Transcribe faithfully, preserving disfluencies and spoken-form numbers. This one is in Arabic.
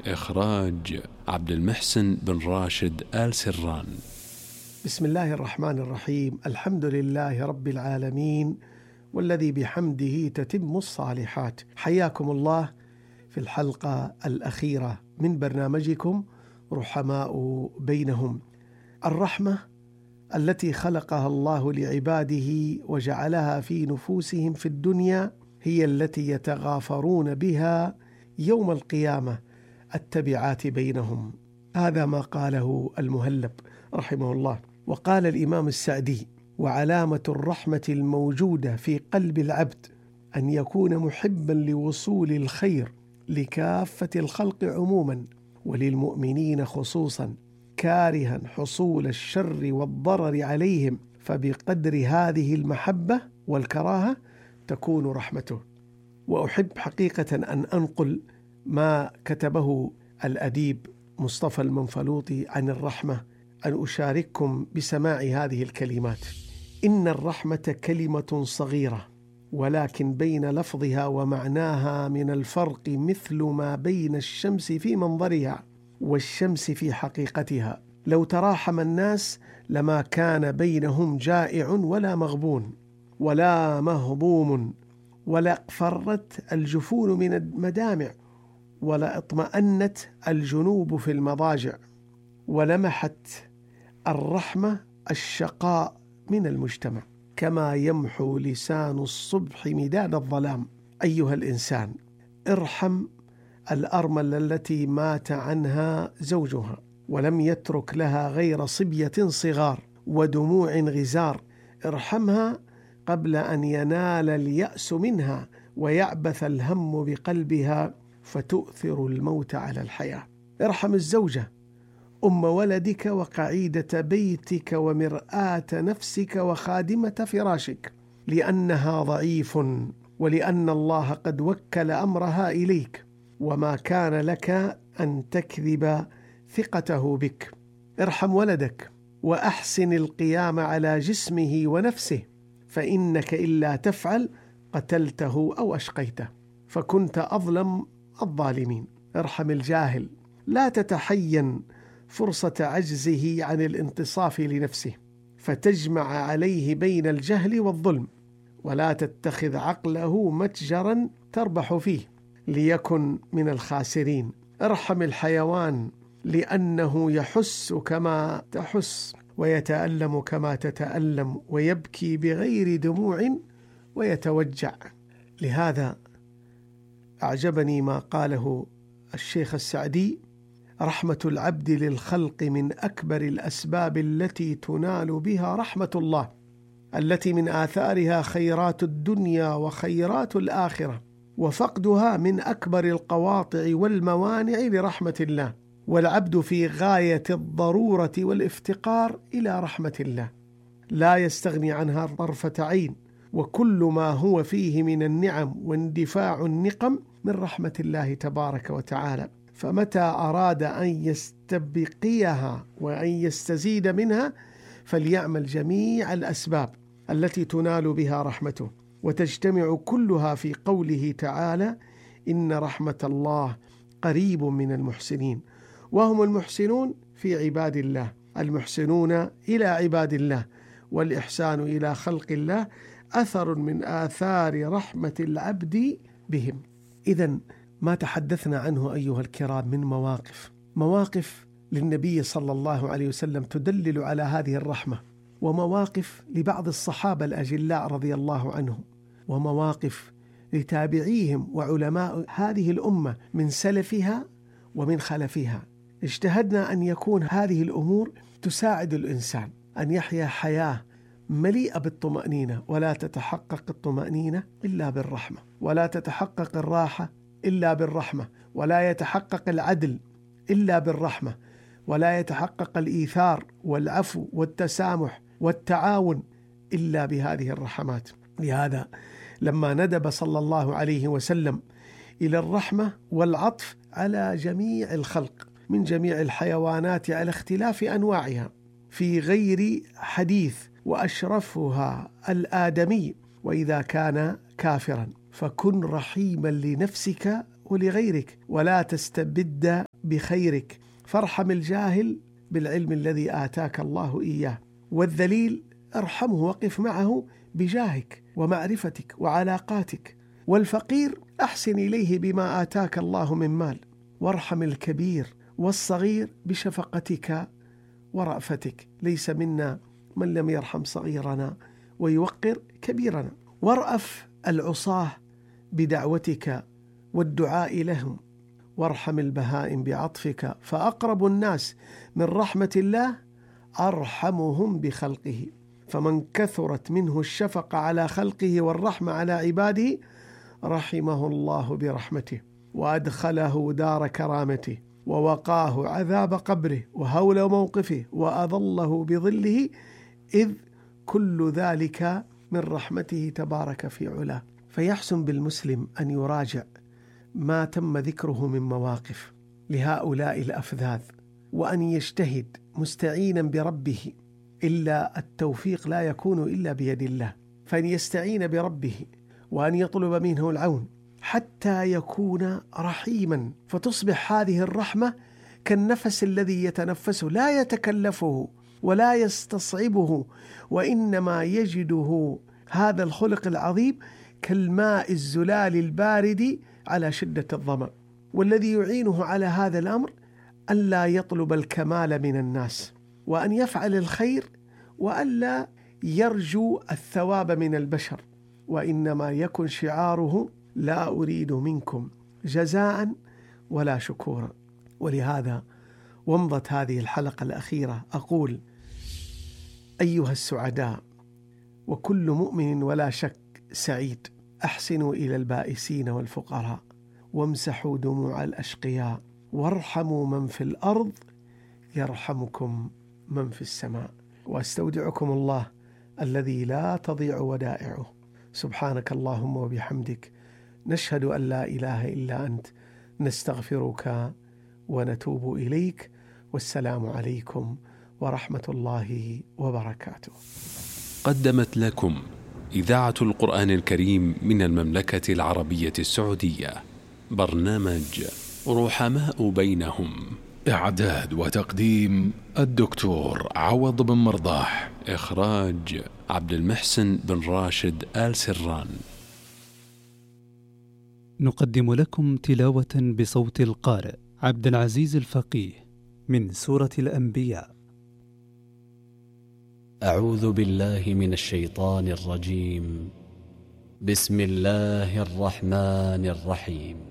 إخراج عبد المحسن بن راشد آل سران. بسم الله الرحمن الرحيم. الحمد لله رب العالمين، والذي بحمده تتم الصالحات. حياكم الله في الحلقة الأخيرة من برنامجكم رحماء بينهم. الرحمة التي خلقها الله لعباده وجعلها في نفوسهم في الدنيا هي التي يتغافرون بها يوم القيامة التبعات بينهم. هذا ما قاله المهلب رحمه الله. وقال الإمام السعدي: وعلامة الرحمة الموجودة في قلب العبد أن يكون محبا لوصول الخير لكافة الخلق عموما وللمؤمنين خصوصا، كارها حصول الشر والضرر عليهم، فبقدر هذه المحبة والكراهة تكون رحمته. وأحب حقيقة أن أنقل ما كتبه الأديب مصطفى المنفلوطي عن الرحمة، أن أشارككم بسماع هذه الكلمات: إن الرحمة كلمة صغيرة، ولكن بين لفظها ومعناها من الفرق مثل ما بين الشمس في منظرها والشمس في حقيقتها. لو تراحم الناس لما كان بينهم جائع ولا مغبون ولا مهضوم، ولا فرت الجفون من المدامع، ولا اطمأنت الجنوب في المضاجع، ولمحت الرحمة الشقاء من المجتمع، كما يمحو لسان الصبح مداد الظلام. أيها الإنسان، ارحم الأرمل التي مات عنها زوجها ولم يترك لها غير صبية صغار ودموع غزار. ارحمها قبل أن ينال اليأس منها ويعبث الهم بقلبها فتؤثر الموت على الحياة. ارحم الزوجة أم ولدك وقعيدة بيتك ومرآة نفسك وخادمة فراشك، لأنها ضعيف، ولأن الله قد وكل أمرها إليك، وما كان لك أن تكذب ثقته بك. ارحم ولدك وأحسن القيام على جسمه ونفسه، فإنك إلا تفعل قتلته أو أشقيته، فكنت أظلم الظالمين. ارحم الجاهل، لا تتحين فرصة عجزه عن الانتصاف لنفسه فتجمع عليه بين الجهل والظلم، ولا تتخذ عقله متجرا تربح فيه ليكن من الخاسرين. ارحم الحيوان لأنه يحس كما تحس ويتألم كما تتألم ويبكي بغير دموع ويتوجع. لهذا أعجبني ما قاله الشيخ السعدي: رحمة العبد للخلق من أكبر الأسباب التي تنال بها رحمة الله، التي من آثارها خيرات الدنيا وخيرات الآخرة، وفقدها من أكبر القواطع والموانع لرحمة الله، والعبد في غاية الضرورة والافتقار إلى رحمة الله، لا يستغني عنها طرفة عين، وكل ما هو فيه من النعم واندفاع النقم من رحمة الله تبارك وتعالى. فمتى أراد أن يستبقيها وأن يستزيد منها فليعمل جميع الأسباب التي تنال بها رحمته، وتجتمع كلها في قوله تعالى: إن رحمة الله قريب من المحسنين. وهم المحسنون في عباد الله، المحسنون إلى عباد الله، والإحسان إلى خلق الله أثر من آثار رحمة العبد بهم. إذن ما تحدثنا عنه أيها الكرام من مواقف مواقف للنبي صلى الله عليه وسلم تدلل على هذه الرحمة، ومواقف لبعض الصحابة الأجلاء رضي الله عنهم، ومواقف لتابعيهم وعلماء هذه الأمة من سلفها ومن خلفها. اجتهدنا أن يكون هذه الأمور تساعد الإنسان أن يحيا حياة مليئة بالطمأنينة، ولا تتحقق الطمأنينة إلا بالرحمة، ولا تتحقق الراحة إلا بالرحمة، ولا يتحقق العدل إلا بالرحمة، ولا يتحقق الإيثار والعفو والتسامح والتعاون إلا بهذه الرحمات. لهذا لما ندب صلى الله عليه وسلم إلى الرحمة والعطف على جميع الخلق من جميع الحيوانات على اختلاف أنواعها في غير حديث، وأشرفها الآدمي، وإذا كان كافرا فكن رحيما لنفسك ولغيرك ولا تستبد بخيرك، فارحم الجاهل بالعلم الذي آتاك الله إياه، والذليل ارحمه وقف معه بجاهك ومعرفتك وعلاقاتك، والفقير أحسن إليه بما آتاك الله من مال، وارحم الكبير والصغير بشفقتك ورأفتك. ليس منا من لم يرحم صغيرنا ويوقر كبيرنا. وارأف العصاة بدعوتك والدعاء لهم، وارحم البهائم بعطفك، فأقرب الناس من رحمة الله أرحمهم بخلقه، فمن كثرت منه الشفقة على خلقه والرحمة على عباده رحمه الله برحمته، وأدخله دار كرامته، ووقاه عذاب قبره وهول موقفه، وأظله بظله، إذ كل ذلك من رحمته تبارك في علاه. فيحسن بالمسلم أن يراجع ما تم ذكره من مواقف لهؤلاء الأفذاذ، وأن يجتهد مستعينا بربه، إلا التوفيق لا يكون إلا بيد الله، فأن يستعين بربه وأن يطلب منه العون حتى يكون رحيما، فتصبح هذه الرحمة كالنفس الذي يتنفسه، لا يتكلفه ولا يستصعبه، وإنما يجده هذا الخلق العظيم كالماء الزلال البارد على شدة الظمأ. والذي يعينه على هذا الأمر أن لا يطلب الكمال من الناس، وأن يفعل الخير، وأن لا يرجو الثواب من البشر، وإنما يكن شعاره لا أريد منكم جزاء ولا شكورا. ولهذا ومضت هذه الحلقة الأخيرة أقول: أيها السعداء، وكل مؤمن ولا شك سعيد، أحسنوا إلى البائسين والفقراء، وامسحوا دموع الأشقياء، وارحموا من في الأرض يرحمكم من في السماء. واستودعكم الله الذي لا تضيع ودائعه. سبحانك اللهم وبحمدك، نشهد أن لا إله إلا أنت، نستغفرك ونتوب إليك، والسلام عليكم ورحمة الله وبركاته. قدمت لكم إذاعة القرآن الكريم من المملكة العربية السعودية برنامج رحماء بينهم. إعداد وتقديم الدكتور عوض بن مرضاح. إخراج عبد المحسن بن راشد آل سران. نقدم لكم تلاوة بصوت القارئ عبد العزيز الفقيه من سورة الأنبياء. أعوذ بالله من الشيطان الرجيم. بسم الله الرحمن الرحيم.